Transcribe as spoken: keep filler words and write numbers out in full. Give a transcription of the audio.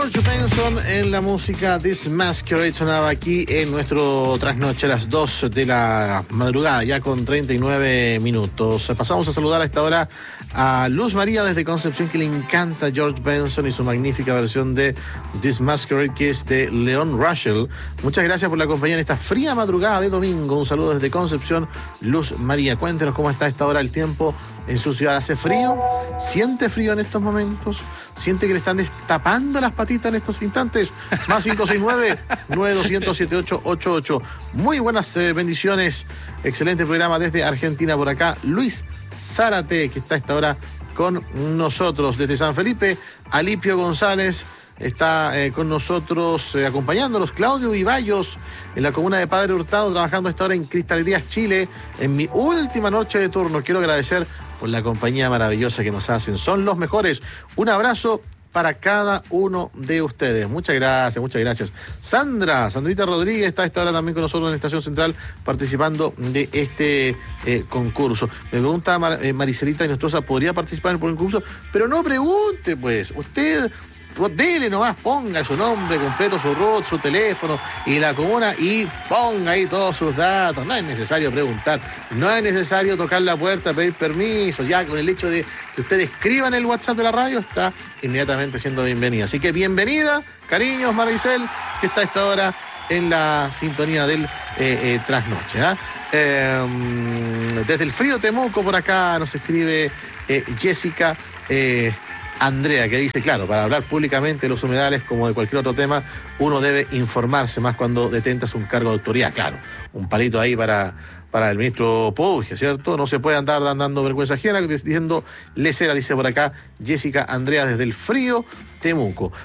George Benson en la música This Masquerade sonaba aquí en nuestro trasnoche a las dos de la madrugada, ya con treinta y nueve minutos. Pasamos a saludar a esta hora a Luz María desde Concepción, que le encanta George Benson y su magnífica versión de This Masquerade, que es de Leon Russell. Muchas gracias por la compañía en esta fría madrugada de domingo. Un saludo desde Concepción, Luz María. Cuéntenos cómo está a esta hora el tiempo en su ciudad. ¿Hace frío? ¿Siente frío en estos momentos? ¿Siente que le están destapando las patitas en estos instantes? Más cinco seis nueve, nueve dos cero, siete ocho ocho ocho. Muy buenas eh, bendiciones. Excelente programa desde Argentina por acá. Luis Zárate, que está a esta hora con nosotros. Desde San Felipe, Alipio González está eh, con nosotros eh, acompañándonos. Claudio Vivallos en la comuna de Padre Hurtado, trabajando a esta hora en Cristalerías Chile. En mi última noche de turno, quiero agradecer por la compañía maravillosa que nos hacen. Son los mejores. Un abrazo para cada uno de ustedes. Muchas gracias, muchas gracias. Sandra, Sandrita Rodríguez está a esta hora también con nosotros en la Estación Central participando de este eh, concurso. Me pregunta Mar, eh, Maricelita Nostroza, ¿podría participar en el concurso? Pero no pregunte, pues. Usted... dele nomás, ponga su nombre completo, su root, su teléfono y la comuna y ponga ahí todos sus datos. No es necesario preguntar, no es necesario tocar la puerta, pedir permiso. Ya con el hecho de que usted escriba en el WhatsApp de la radio está inmediatamente siendo bienvenida. Así que bienvenida, cariños, Maricel, que está a esta hora en la sintonía del eh, eh, trasnoche. ¿eh? Eh, desde el frío Temuco por acá nos escribe eh, Jessica eh, Andrea, que dice, claro, para hablar públicamente de los humedales como de cualquier otro tema, uno debe informarse más cuando detentas un cargo de autoridad. Claro, un palito ahí para, para el ministro Pouge, ¿cierto? No se puede andar dando vergüenza ajena diciendo lecera, dice por acá Jessica Andrea desde el frío Temuco.